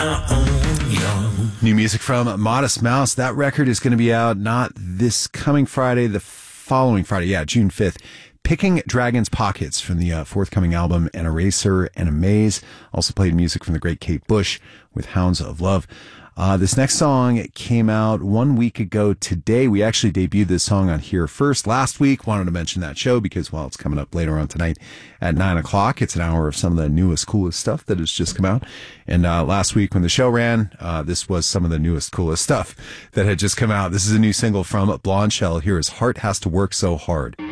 New music from Modest Mouse. That record is going to be out not this coming Friday, the following Friday. Yeah, June 5th. Picking Dragon's Pockets from the forthcoming album An Eraser and a Maze. Also played music from the great Kate Bush with Hounds of Love. This next song came out 1 week ago today. We actually debuted this song on Here First last week. Wanted to mention that show because, well, it's coming up later on tonight at 9 o'clock. It's an hour of some of the newest, coolest stuff that has just come out. And last week when the show ran, this was some of the newest, coolest stuff that had just come out. This is a new single from Blonde Shell. Here is Heart Has to Work So Hard.